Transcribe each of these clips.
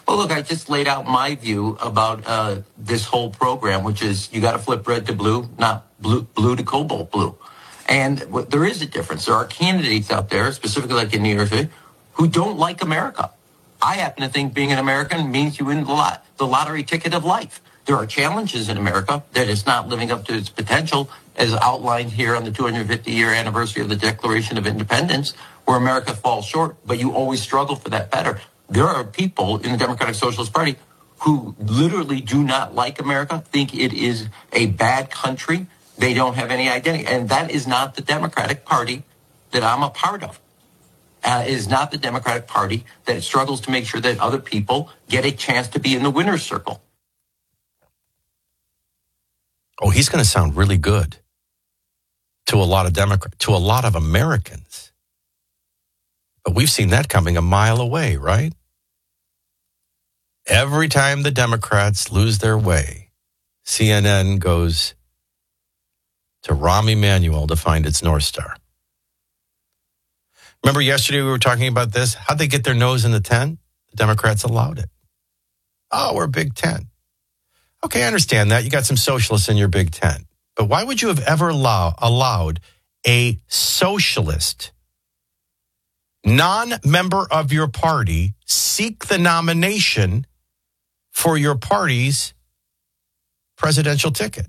Well, look, I just laid out my view about this whole program, which is you got to flip red to blue, not blue to cobalt blue. And there is a difference. There are candidates out there, specifically like in New York City, who don't like America. I happen to think being an American means you win the lottery ticket of life. There are challenges in America that it's not living up to its potential, as outlined here on the 250-year anniversary of the Declaration of Independence, where America falls short, but you always struggle for that better. There are people in the Democratic Socialist Party who literally do not like America, think it is a bad country. They don't have any identity. And that is not the Democratic Party that I'm a part of. It is not the Democratic Party that struggles to make sure that other people get a chance to be in the winner's circle. Oh, he's going to sound really good to a lot of to a lot of Americans. But we've seen that coming a mile away, right? Every time the Democrats lose their way, CNN goes to Rahm Emanuel to find its North Star. Remember yesterday we were talking about this? How'd they get their nose in the tent? The Democrats allowed it. Oh, we're Big Ten. Okay, I understand that. You got some socialists in your Big Ten. But why would you have ever allowed a socialist, non-member of your party, seek the nomination for your party's presidential ticket?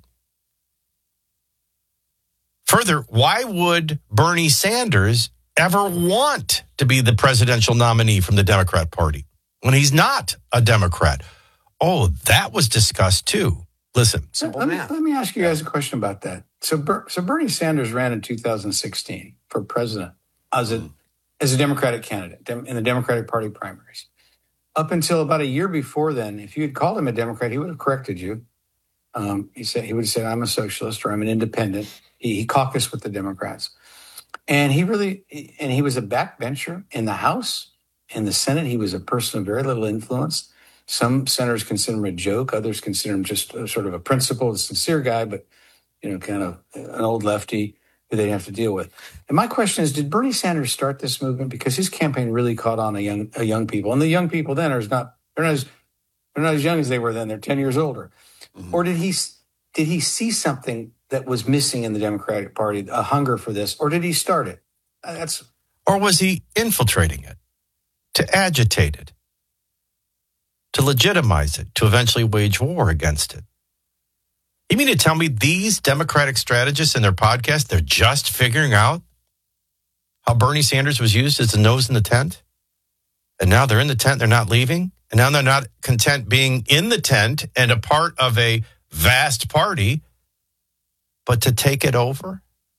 Further, why would Bernie Sanders ever want to be the presidential nominee from the Democrat Party when he's not a Democrat? Oh, that was discussed too. Listen. Let me ask you guys a question about that. So Bernie Sanders ran in 2016 for president as a Democratic candidate in the Democratic Party primaries. Up until about a year before then, if you had called him a Democrat, he would have corrected you. He would have said, I'm a socialist or I'm an independent. He caucused with the Democrats. And he was a backbencher in the House. In the Senate, he was a person of very little influence. Some senators consider him a joke. Others consider him just sort of a principled, sincere guy, but, kind of an old lefty who they have to deal with. And my question is, did Bernie Sanders start this movement? Because his campaign really caught on a young people. And the young people then they're not as young as they were then. They're 10 years older. Mm-hmm. Or did he see something that was missing in the Democratic Party, a hunger for this? Or did he start it? Or was he infiltrating it to agitate it, to legitimize it, to eventually wage war against it? You mean to tell me these Democratic strategists in their podcast, they're just figuring out how Bernie Sanders was used as the nose in the tent? And now they're in the tent, they're not leaving? And now they're not content being in the tent and a part of a vast party, but to take it over?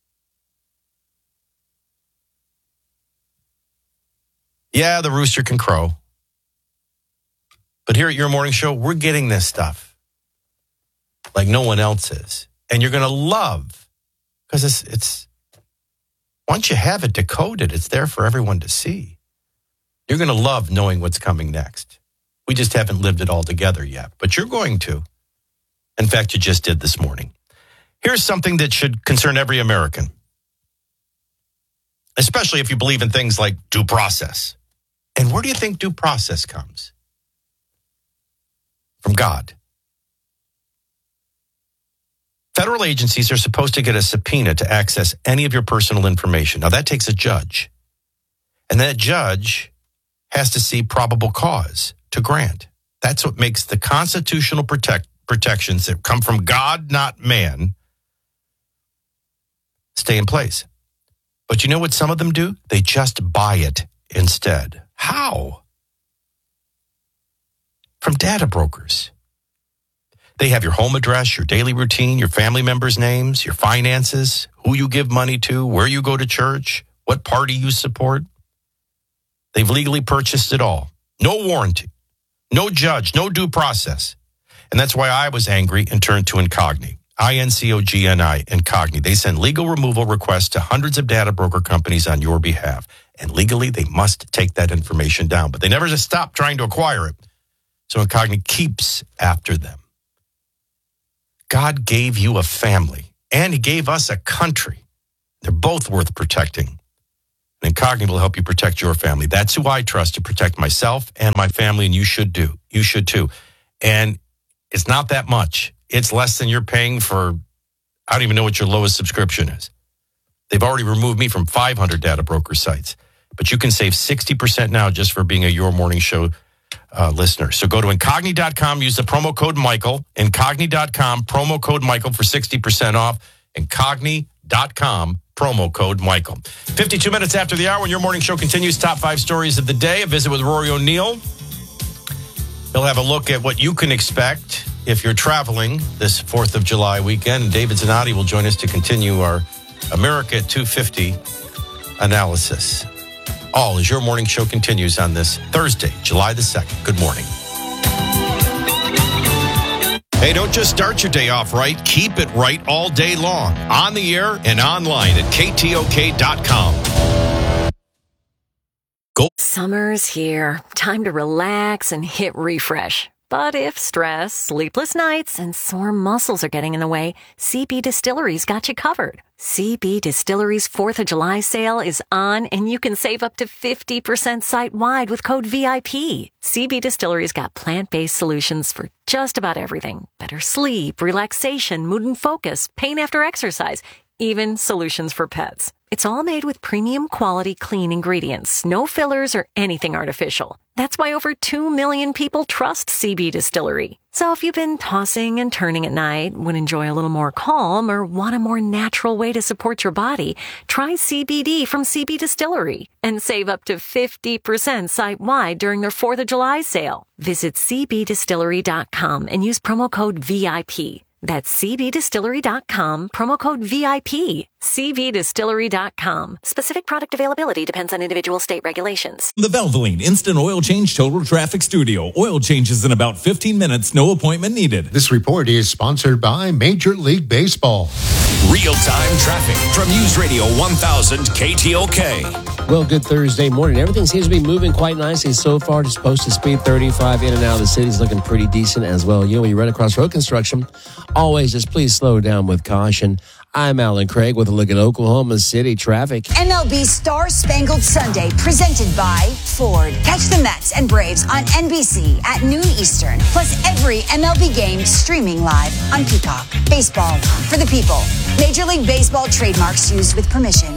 Yeah, the rooster can crow. But here at Your Morning Show, we're getting this stuff like no one else is. And you're going to love, because it's once you have it decoded, it's there for everyone to see. You're going to love knowing what's coming next. We just haven't lived it all together yet, but you're going to. In fact, you just did this morning. Here's something that should concern every American, especially if you believe in things like due process. And where do you think due process comes? From God. Federal agencies are supposed to get a subpoena to access any of your personal information. Now, that takes a judge. And that judge has to see probable cause to grant. That's what makes the constitutional protections that come from God, not man, stay in place. But you know what some of them do? They just buy it instead. How? From data brokers. They have your home address, your daily routine, your family members' names, your finances, who you give money to, where you go to church, what party you support. They've legally purchased it all. No warranty, no judge, no due process. And that's why I was angry and turned to Incogni. INCOGNI, Incogni. They send legal removal requests to hundreds of data broker companies on your behalf. And legally, they must take that information down. But they never just stop trying to acquire it. So Incogni keeps after them. God gave you a family, and he gave us a country. They're both worth protecting. And Incogni will help you protect your family. That's who I trust to protect myself and my family, and you should do. you should too. And it's not that much. It's less than you're paying for, I don't even know what your lowest subscription is. They've already removed me from 500 data broker sites. But you can save 60% now just for being a Your Morning Show listener. So go to Incogni.com, use the promo code Michael. Incogni.com, promo code Michael for 60% off. Incogni.com, promo code Michael. 52 minutes after the hour when Your Morning Show continues. Top 5 stories of the day. A visit with Rory O'Neill. He'll have a look at what you can expect if you're traveling this 4th of July weekend. And David Zanotti will join us to continue our America at 250 analysis. All as Your Morning Show continues on this Thursday, July the 2nd. Good morning. Hey, don't just start your day off right. Keep it right all day long. On the air and online at KTOK.com. Go. Summer's here. Time to relax and hit refresh. But if stress, sleepless nights, and sore muscles are getting in the way, CB Distillery's got you covered. CB Distillery's 4th of July sale is on, and you can save up to 50% site-wide with code VIP. CB Distillery's got plant-based solutions for just about everything. Better sleep, relaxation, mood and focus, pain after exercise, even solutions for pets. It's all made with premium quality clean ingredients, no fillers or anything artificial. That's why over 2 million people trust CB Distillery. So if you've been tossing and turning at night, would enjoy a little more calm, or want a more natural way to support your body, try CBD from CB Distillery and save up to 50% site-wide during their 4th of July sale. Visit cbdistillery.com and use promo code VIP. That's cbdistillery.com, promo code VIP. cbdistillery.com. Specific product availability depends on individual state regulations. The Valvoline Instant Oil Change Total Traffic Studio. Oil changes in about 15 minutes, no appointment needed. This report is sponsored by Major League Baseball. Real-time traffic from News Radio 1000 KTOK. Well, good Thursday morning. Everything seems to be moving quite nicely so far. Just posted speed 35 in and out of the city is looking pretty decent as well. You know, when you run across road construction, always just please slow down with caution. I'm Alan Craig with a look at Oklahoma City traffic. MLB Star Spangled Sunday presented by Ford. Catch the Mets and Braves on NBC at noon Eastern. Plus every MLB game streaming live on Peacock. Baseball for the people. Major League Baseball trademarks used with permission.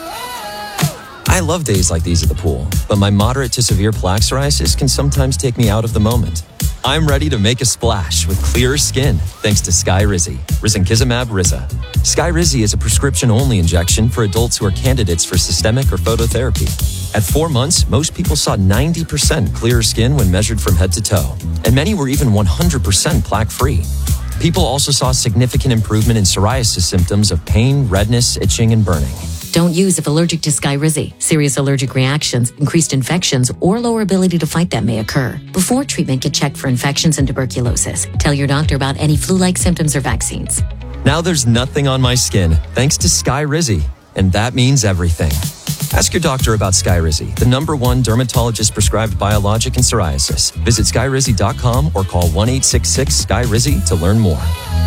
I love days like these at the pool, but my moderate to severe plaque psoriasis can sometimes take me out of the moment. I'm ready to make a splash with clearer skin thanks to Skyrizi, risankizumab Riza. Skyrizi is a prescription-only injection for adults who are candidates for systemic or phototherapy. At 4 months, most people saw 90% clearer skin when measured from head to toe, and many were even 100% plaque-free. People also saw significant improvement in psoriasis symptoms of pain, redness, itching, and burning. Don't use if allergic to Skyrizi. Serious allergic reactions, increased infections, or lower ability to fight them may occur. Before treatment, get checked for infections and tuberculosis. Tell your doctor about any flu-like symptoms or vaccines. Now there's nothing on my skin thanks to Skyrizi, and that means everything. Ask your doctor about Skyrizi, the #1 dermatologist-prescribed biologic in psoriasis. Visit Skyrizi.com or call 1-866-SKYRIZI to learn more.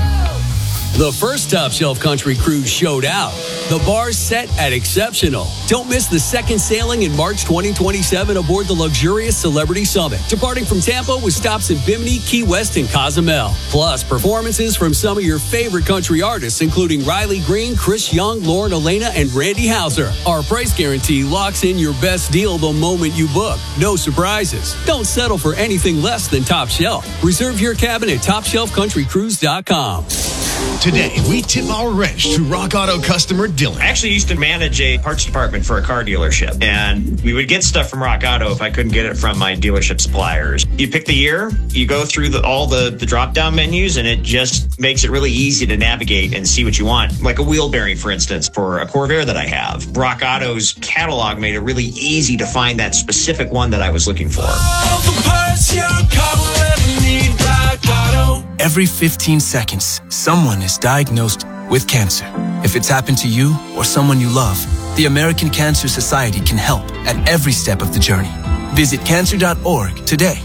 The first Top Shelf Country Cruise showed out. The bar's set at exceptional. Don't miss the second sailing in March 2027 aboard the luxurious Celebrity Summit, departing from Tampa with stops in Bimini, Key West, and Cozumel. Plus, performances from some of your favorite country artists, including Riley Green, Chris Young, Lauren Elena, and Randy Houser. Our price guarantee locks in your best deal the moment you book. No surprises. Don't settle for anything less than Top Shelf. Reserve your cabin at TopShelfCountryCruise.com. Today, we tip our wrench to Rock Auto customer Dylan. I actually used to manage a parts department for a car dealership, and we would get stuff from Rock Auto if I couldn't get it from my dealership suppliers. You pick the year, you go through all the drop-down menus, and it just makes it really easy to navigate and see what you want. Like a wheel bearing, for instance, for a Corvair that I have. Rock Auto's catalog made it really easy to find that specific one that I was looking for. All the parts your car will ever need, Rock Auto. Every 15 seconds, someone is diagnosed with cancer. If it's happened to you or someone you love, the American Cancer Society can help at every step of the journey. Visit cancer.org today.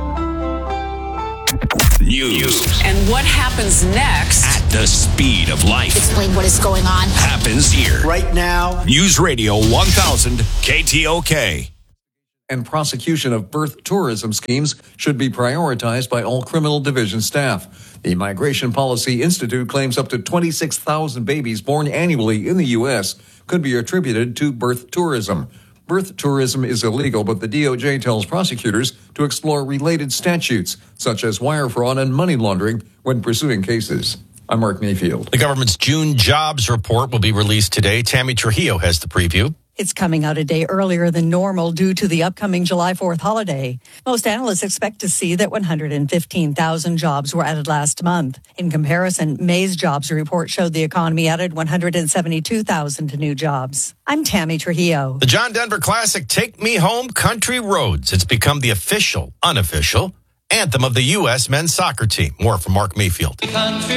News. And what happens next? At the speed of life. Explain what is going on. Happens here. Right now. News Radio 1000 KTOK. and prosecution of birth tourism schemes should be prioritized by all criminal division staff. The Migration Policy Institute claims up to 26,000 babies born annually in the U.S. could be attributed to birth tourism. Birth tourism is illegal, but the DOJ tells prosecutors to explore related statutes, such as wire fraud and money laundering, when pursuing cases. I'm Mark Mayfield. The government's June jobs report will be released today. Tammy Trujillo has the preview. It's coming out a day earlier than normal due to the upcoming July 4th holiday. Most analysts expect to see that 115,000 jobs were added last month. In comparison, May's jobs report showed the economy added 172,000 new jobs. I'm Tammy Trujillo. The John Denver Classic, Take Me Home Country Roads. It's become the official, unofficial anthem of the U.S. men's soccer team. More from Mark Mayfield.